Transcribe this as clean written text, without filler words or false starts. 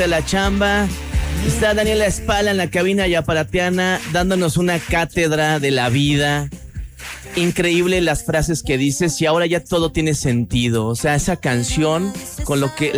de la chamba. Está Daniela Espala en la cabina yaparatiana dándonos una cátedra de la vida. Increíble las frases que dices y ahora ya todo tiene sentido. O sea, esa canción con lo que